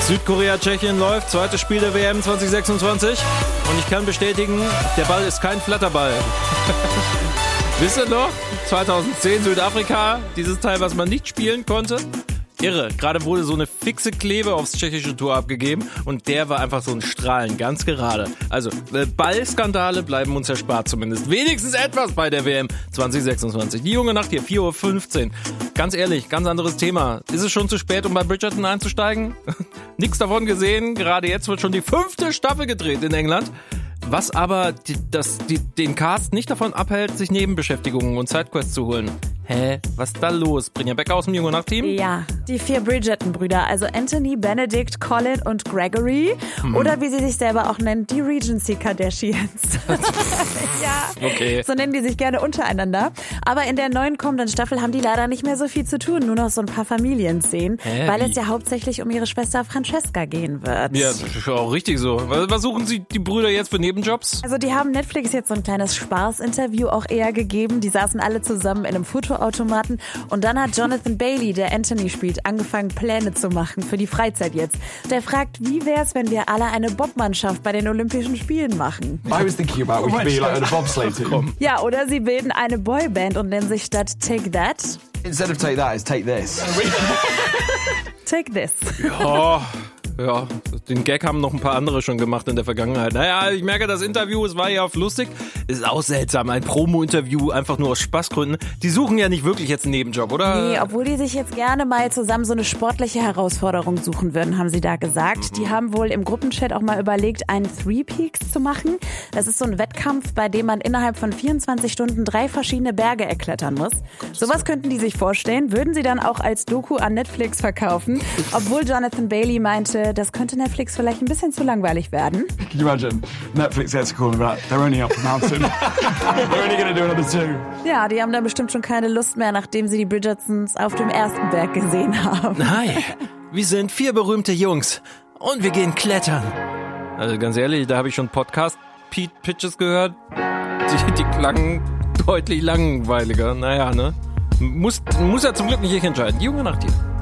Südkorea, Tschechien läuft, zweites Spiel der WM 2026 und ich kann bestätigen, der Ball ist kein Flatterball. Wisst ihr noch? 2010 Südafrika, dieses Teil, was man nicht spielen konnte. Irre, gerade wurde so eine fixe Klebe aufs tschechische Tor abgegeben und der war einfach so ein Strahlen, ganz gerade. Also Ballskandale bleiben uns erspart zumindest. Wenigstens etwas bei der WM 2026. Die junge Nacht hier, 4:15 Uhr. Ganz ehrlich, ganz anderes Thema. Ist es schon zu spät, um bei Bridgerton einzusteigen? Nichts davon gesehen. Gerade jetzt wird schon die 5. Staffel gedreht in England. Was aber den Cast nicht davon abhält, sich Nebenbeschäftigungen und Sidequests zu holen. Hä? Was ist da los? Brynja Becker aus dem Junge Nacht-Team? Ja, die 4 Bridgerton-Brüder, also Anthony, Benedict, Colin und Gregory. Oder wie sie sich selber auch nennen, die Regency Kardashians. Ja, okay. So nennen die sich gerne untereinander. Aber in der neuen kommenden Staffel haben die leider nicht mehr so viel zu tun, nur noch so ein paar Familienszenen, weil es ja hauptsächlich um ihre Schwester Francesca gehen wird. Ja, das ist auch richtig so. Was suchen sie die Brüder jetzt für Nebenjobs? Also die haben Netflix jetzt so ein kleines Spaß-Interview auch eher gegeben. Die saßen alle zusammen in einem Fotoautomaten und dann hat Jonathan Bailey, der Anthony spielt, angefangen Pläne zu machen für die Freizeit jetzt. Der fragt, wie wär's, wenn wir alle eine Bobmannschaft bei den Olympischen Spielen machen? I was thinking about we could be like a bobsleigh team. Ja, oder sie bilden eine Boyband und nennen sich statt Take That Instead of take that, it's take this. Take This. Ja, den Gag haben noch ein paar andere schon gemacht in der Vergangenheit. Naja, ich merke, das Interview, es war ja auf lustig. Ist auch seltsam, ein Promo-Interview, einfach nur aus Spaßgründen. Die suchen ja nicht wirklich jetzt einen Nebenjob, oder? Nee, obwohl die sich jetzt gerne mal zusammen so eine sportliche Herausforderung suchen würden, haben sie da gesagt. Die haben wohl im Gruppenchat auch mal überlegt, einen Three Peaks zu machen. Das ist so ein Wettkampf, bei dem man innerhalb von 24 Stunden 3 verschiedene Berge erklettern muss. Sowas könnten die sich vorstellen, würden sie dann auch als Doku an Netflix verkaufen. Obwohl Jonathan Bailey meinte, das könnte Netflix vielleicht ein bisschen zu langweilig werden. Can you imagine? Netflix gets a call about they're only up a mountain. They're only going to do another 2. Ja, die haben da bestimmt schon keine Lust mehr, nachdem sie die Bridgertons auf dem ersten Berg gesehen haben. Hi, wir sind 4 berühmte Jungs und wir gehen klettern. Also ganz ehrlich, da habe ich schon Podcast-Pitches gehört. Die klangen deutlich langweiliger. Naja, ne? Muss ja zum Glück nicht ich entscheiden. Die Junge Nacht hier.